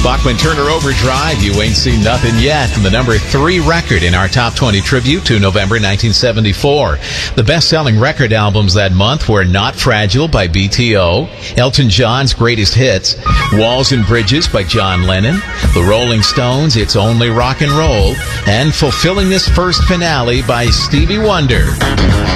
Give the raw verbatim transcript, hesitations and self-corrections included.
Bachman Turner Overdrive, You Ain't Seen Nothing Yet, the number three record in our Top twenty tribute to November nineteen seventy-four. The best-selling record albums that month were Not Fragile by B T O, Elton John's Greatest Hits, Walls and Bridges by John Lennon, The Rolling Stones' It's Only Rock and Roll, and Fulfilling This First Finale by Stevie Wonder.